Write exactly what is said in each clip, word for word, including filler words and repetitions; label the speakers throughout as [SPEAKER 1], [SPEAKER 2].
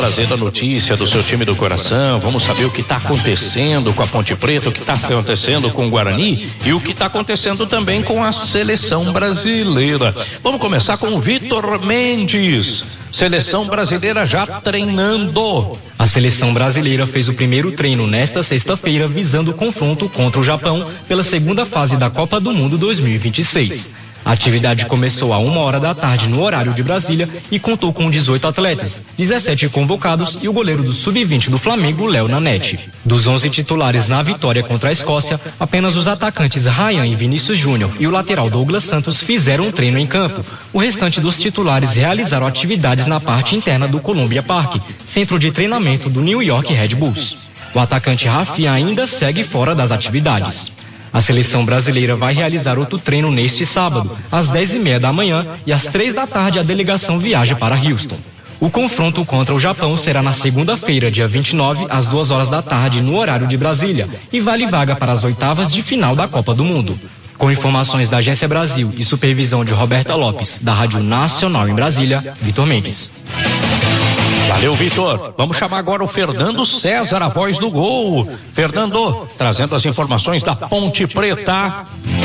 [SPEAKER 1] trazer a notícia do seu time do coração. Vamos saber o que está acontecendo com a Ponte Preta, o que está acontecendo com o Guarani e o que está acontecendo também com a seleção brasileira. Vamos começar com o Vitor Mendes. Seleção brasileira já treinando.
[SPEAKER 2] A seleção brasileira fez o primeiro treino nesta sexta-feira visando o confronto contra o Japão pela segunda fase da Copa do Mundo dois mil e vinte e seis. A atividade começou a uma hora da tarde no horário de Brasília e contou com dezoito atletas, dezessete convocados e o goleiro do sub vinte do Flamengo, Léo Nanete. Dos onze titulares na vitória contra a Escócia, apenas os atacantes Ryan e Vinícius Júnior e o lateral Douglas Santos fizeram um treino em campo. O restante dos titulares realizaram atividades na parte interna do Columbia Park, centro de treinamento do New York Red Bulls. O atacante Rafinha ainda segue fora das atividades. A seleção brasileira vai realizar outro treino neste sábado, às dez e meia da manhã, e às três da tarde a delegação viaja para Houston. O confronto contra o Japão será na segunda-feira, dia vinte e nove, às duas horas da tarde, no horário de Brasília, e vale vaga para as oitavas de final da Copa do Mundo. Com informações da Agência Brasil e supervisão de Roberta Lopes, da Rádio Nacional em Brasília, Vitor Mendes.
[SPEAKER 1] Valeu, Vitor. Vamos chamar agora o Fernando César, a voz do gol. Fernando, trazendo as informações da Ponte Preta.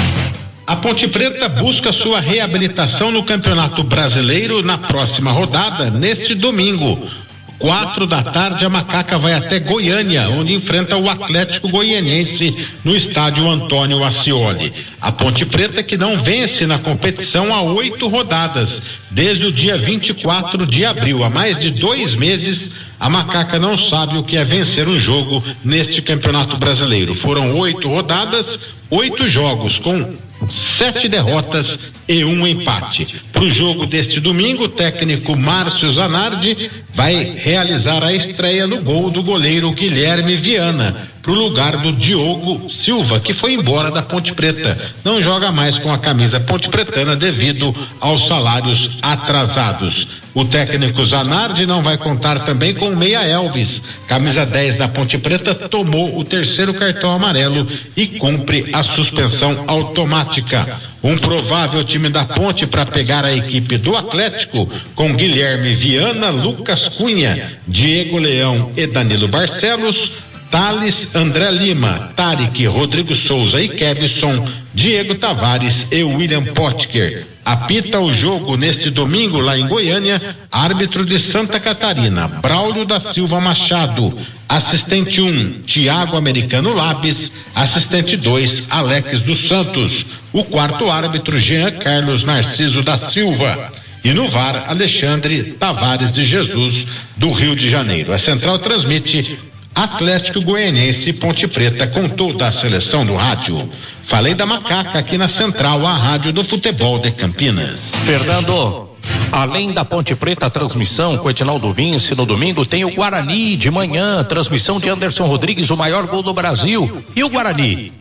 [SPEAKER 3] A Ponte Preta busca sua reabilitação no Campeonato Brasileiro na próxima rodada, neste domingo. Quatro da tarde, a Macaca vai até Goiânia, onde enfrenta o Atlético Goianiense no estádio Antônio Ascioli. A Ponte Preta, que não vence na competição há oito rodadas, desde o dia vinte e quatro de abril. Há mais de dois meses, a Macaca não sabe o que é vencer um jogo neste Campeonato Brasileiro. Foram oito rodadas, oito jogos, com sete derrotas e um empate. Para o jogo deste domingo, o técnico Márcio Zanardi vai realizar a estreia no gol do goleiro Guilherme Viana, para o lugar do Diogo Silva, que foi embora da Ponte Preta. Não joga mais com a camisa ponte-pretana devido aos salários atrasados. O técnico Zanardi não vai contar também com o Meia Elvis. Camisa dez da Ponte Preta tomou o terceiro cartão amarelo e cumpre a suspensão automática. Um provável time da Ponte para pegar a equipe do Atlético, com Guilherme Viana, Lucas Cunha, Diego Leão e Danilo Barcelos, Thales, André Lima, Tarek, Rodrigo Souza e Kevson, Diego Tavares e William Potker. Apita o jogo neste domingo lá em Goiânia, árbitro de Santa Catarina, Braulio da Silva Machado. Assistente um, Tiago Americano Labes. Assistente dois, Alex dos Santos. O quarto árbitro, Jean Carlos Narciso da Silva. E no V A R, Alexandre Tavares de Jesus, do Rio de Janeiro. A Central transmite Atlético Goianiense e Ponte Preta com toda a seleção do rádio. Falei da Macaca aqui na Central, a rádio do futebol de Campinas.
[SPEAKER 1] Fernando, além da Ponte Preta, a transmissão com o Edinaldo Vince no domingo, tem o Guarani de manhã, transmissão de Anderson Rodrigues, o maior gol do Brasil. E o Guarani?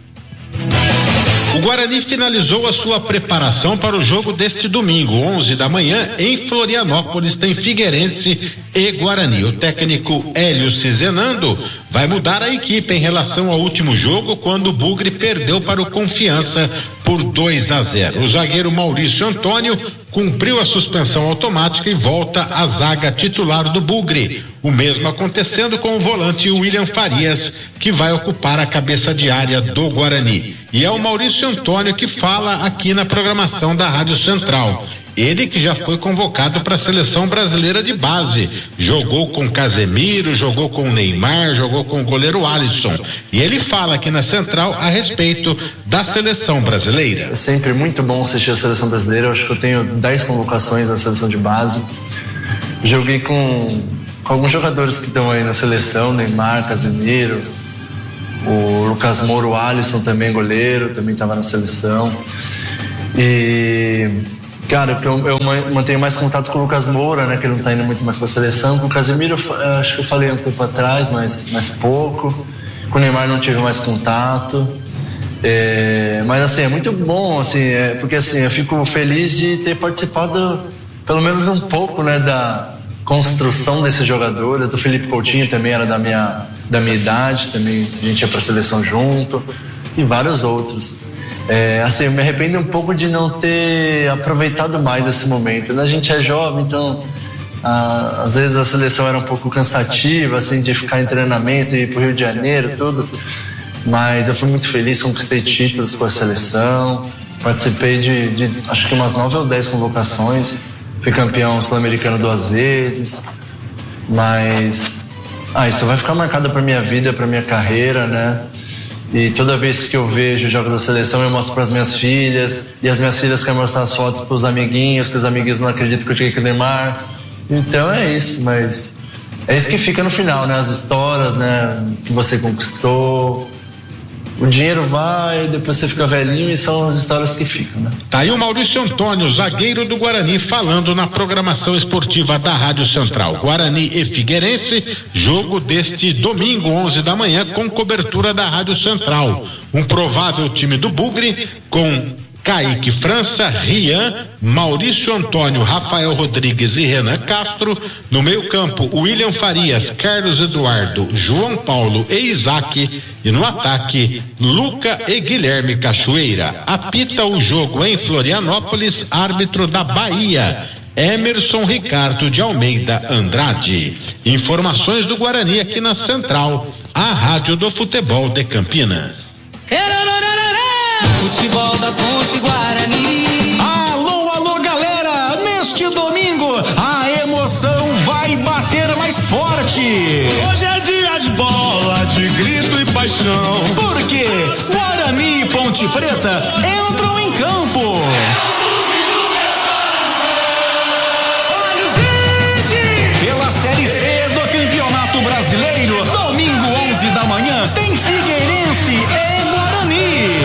[SPEAKER 3] O Guarani finalizou a sua preparação para o jogo deste domingo, onze da manhã, em Florianópolis, tem Figueirense e Guarani. O técnico Hélio Cizenando vai mudar a equipe em relação ao último jogo, quando o Bugre perdeu para o Confiança por dois a zero. O zagueiro Maurício Antônio cumpriu a suspensão automática e volta à zaga titular do Bugre. O mesmo acontecendo com o volante William Farias, que vai ocupar a cabeça de área do Guarani. E é o Maurício Antônio que fala aqui na programação da Rádio Central. Ele que já foi convocado para a seleção brasileira de base. Jogou com Casemiro, jogou com Neymar, jogou com o goleiro Alisson. E ele fala aqui na Central a respeito da seleção brasileira.
[SPEAKER 4] É sempre muito bom assistir a seleção brasileira. Eu acho que eu tenho dez convocações na seleção de base. Joguei com, com alguns jogadores que estão aí na seleção, Neymar, Casemiro, o Lucas Moura, o Alisson também, goleiro, também estava na seleção. E... cara, eu, eu mantenho mais contato com o Lucas Moura, né, que ele não está indo muito mais para a seleção. Com o Casemiro, eu, acho que eu falei um tempo atrás, mas, mas pouco. Com o Neymar não tive mais contato. É, mas assim, é muito bom, assim, é, porque assim, eu fico feliz de ter participado pelo menos um pouco, né, da construção desse jogador. Do Felipe Coutinho também era da minha, da minha idade, também a gente ia para a seleção junto, e vários outros. É, assim, eu me arrependo um pouco de não ter aproveitado mais esse momento, né? A gente é jovem, então Ah, às vezes a seleção era um pouco cansativa, assim, de ficar em treinamento e ir pro Rio de Janeiro, tudo. Mas eu fui muito feliz, conquistei títulos com a seleção, participei de, de acho que umas nove ou dez convocações, fui campeão sul-americano duas vezes, mas ah, isso vai ficar marcado para minha vida, para minha carreira, né? E toda vez que eu vejo jogos da seleção eu mostro para as minhas filhas, e as minhas filhas querem mostrar as fotos para os amiguinhos, que os amiguinhos não acreditam que eu cheguei com o Neymar. Então é isso, mas é isso que fica no final, né? As histórias, né? Que você conquistou. O dinheiro vai, depois você fica velhinho e são as histórias que ficam, né?
[SPEAKER 3] Tá aí o Maurício Antônio, zagueiro do Guarani, falando na programação esportiva da Rádio Central. Guarani e Figueirense, jogo deste domingo, onze da manhã, com cobertura da Rádio Central. Um provável time do Bugre com Kaique França, Rian, Maurício Antônio, Rafael Rodrigues e Renan Castro. No meio campo, William Farias, Carlos Eduardo, João Paulo e Isaac. E no ataque, Luca e Guilherme Cachoeira. Apita o jogo em Florianópolis, árbitro da Bahia, Emerson Ricardo de Almeida Andrade. Informações do Guarani aqui na Central, a Rádio do Futebol de Campinas.
[SPEAKER 5] Futebol da Ponte Guarani.
[SPEAKER 6] Alô, alô, galera! Neste domingo, a emoção vai bater mais forte.
[SPEAKER 7] Hoje é dia de bola, de grito e paixão.
[SPEAKER 6] Porque Guarani e Ponte Preta entram em campo. Pela Série C do Campeonato Brasileiro, domingo onze da manhã, tem Figueirense e Guarani.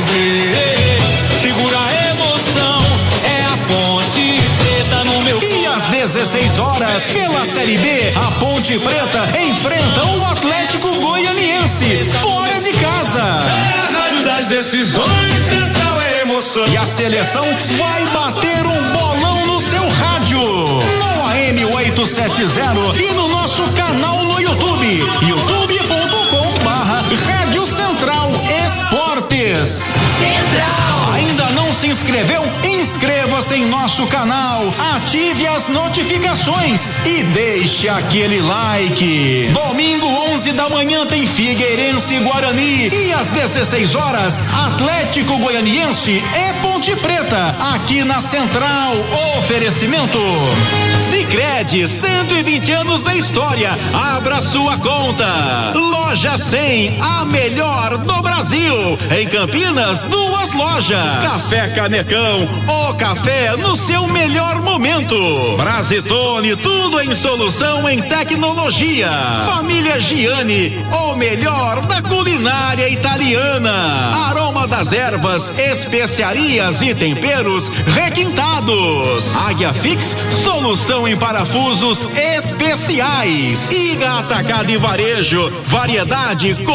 [SPEAKER 6] dezesseis horas, pela Série B, a Ponte Preta enfrenta o Atlético Goianiense, fora de casa.
[SPEAKER 7] É a rádio das decisões, Central é emoção.
[SPEAKER 6] E a seleção vai bater um bolão no seu rádio, no A M oitocentos e setenta e no nosso canal no YouTube, youtube ponto com barra Rádio Central Esportes. Central. Ainda não se inscreveu? Inscreva-se em nosso canal, ative as notificações e deixe aquele like. Domingo onze da manhã tem Figueirense e Guarani e às dezesseis horas Atlético Goianiense e Ponte Preta, aqui na Central. Oferecimento Sicredi, cento e vinte anos da história. Abra sua conta. Loja cem, a melhor do Brasil. Em Campinas, duas lojas. Café Canecão, o café no seu melhor momento. Brasitone, tudo em solução em tecnologia. Família Giani, o melhor da culinária italiana. Aroma das ervas, especiarias e temperos requintados. Águia Fix, solução em parafusos especiais. Iga Atacado e Varejo, variedade com